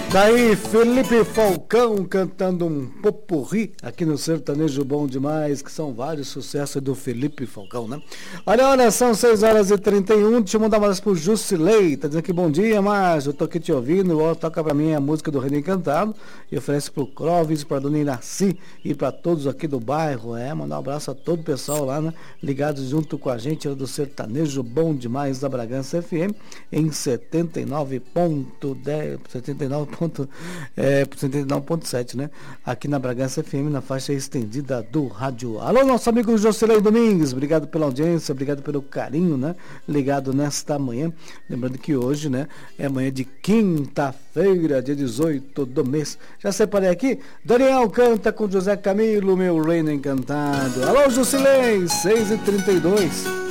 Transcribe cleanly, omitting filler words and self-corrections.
Daí Felipe Falcão cantando um popurrí aqui no Sertanejo Bom Demais, que são vários sucessos do Felipe Falcão, né? Olha, são 6h31, deixa eu mandar mais pro Jusilei, tá dizendo que bom dia, Márcio, eu tô aqui te ouvindo, toca pra mim a música do René Encantado, e oferece pro Clóvis, pra dona Iraci e pra todos aqui do bairro, mandar um abraço a todo o pessoal lá, né? Ligados junto com a gente, do Sertanejo Bom Demais da Bragança FM, em 79.7, né? Aqui na Bragança FM, na faixa estendida do rádio. Alô, nosso amigo Jocelyn Domingues, obrigado pela audiência, obrigado pelo carinho, né? Ligado nesta manhã. Lembrando que hoje, né? É manhã de quinta-feira, dia 18 do mês. Já separei aqui. Daniel canta com José Camilo, meu reino encantado. Alô, Jocelyn, 6h32.